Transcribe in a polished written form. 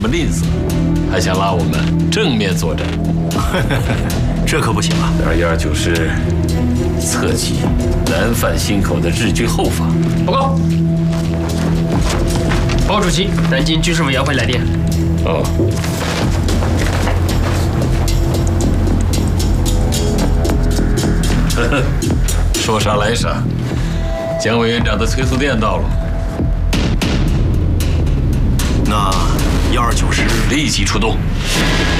么吝啬，还想拉我们正面作战？ 这可不行啊 212师侧击南范心口的日军后方。 报告，报告主席，南京军事委员会来电。 哦。呵呵，说啥来啥。蒋委员长的催促电到了。 那129师立即出动。